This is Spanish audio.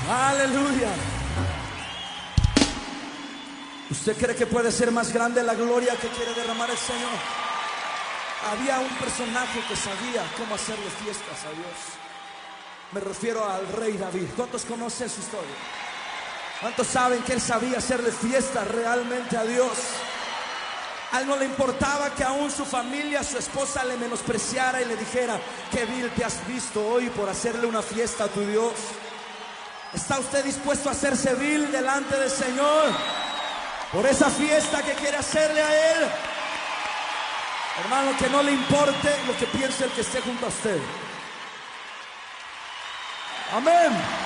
Aleluya. ¿Usted cree que puede ser más grande la gloria que quiere derramar el Señor? Había un personaje que sabía cómo hacerle fiestas a Dios. Me refiero al rey David. ¿Cuántos conocen su historia? ¿Cuántos saben que él sabía hacerle fiestas realmente a Dios? A él no le importaba que aún su familia, su esposa le menospreciara y le dijera: qué vil te has visto hoy por hacerle una fiesta a tu Dios. ¿Está usted dispuesto a hacerse vil delante del Señor por esa fiesta que quiere hacerle a Él? Hermano, que no le importe lo que piense el que esté junto a usted. Amén.